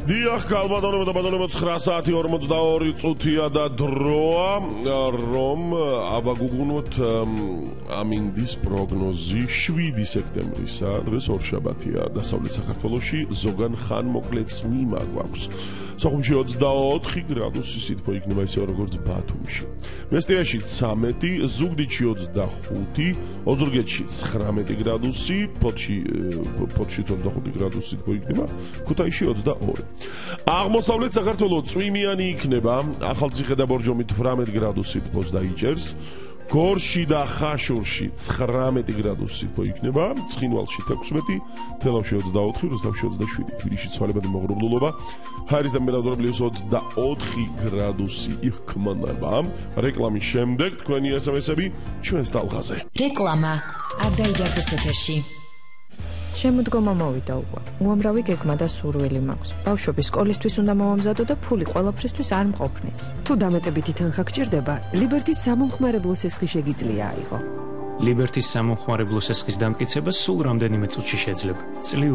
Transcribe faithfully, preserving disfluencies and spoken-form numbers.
დიახ, კალბატონებო და ბატონებო, ცხრა საათი ორმოცდაორი წუთია და დროა, რომ ავაგუგუნოთ ამინდის პროგნოზი შვიდი სექტემბრისა, დღეს ორშაბათია, დასავლეთ საქართველოში ზოგან ხანმოკლე წვიმა გვაქვს. სოხუმში ოცდაოთხი გრადუსი სითბო იქნება ისე როგორც ბათუმში. მესტიაში ცამეტი, ზუგდიდში ოცდახუთი, ოზურგეთში ცხრამეტი გრადუსი, ფოთში ფოთში ოცდახუთი გრადუსი სითბო იქნება, ქუთაისში ოცდაორი. აღმოსავლეთ საქართველოს წვიმიანი იქნება, ახალციხე და ბორჯომი თვრამეტი გრადუსი სითბოს დაიჭერს. გორში და ხაშურში ცხრამეტი გრადუსი სითბო იქნება, ცხინვალში თექვსმეტი, თელავში ოცდაოთხი, რუსთავში ოცდაშვიდი, თბილისში ცვალებადი მოღრუბლულობა, ჰაერის ტემპერატურა პლუს ოცდაოთხი გრადუსი იქნება. რეკლამის შემდეგ თქვენი ესემესები ჩვენს ტალღაზე. რეკლამა არ დაიდარდეს ეთერში. შემოდგომა მოვიდა უკვე. უამრავი გეგმა და სურვილი მაქვს. ბავშვები სკოლისთვის უნდა მოვამზადო და ფული ყველაფრისთვის არ მყოფნის. თუ დამეტებითი თანხა გჭირდება, ლიბერტის სამომხმარებლო სესხი შეგიძლია აიღო. ლიბერტის სამომხმარებლო სესხის დამტკიცება სულ რამდენიმე წუთში შეძლებ.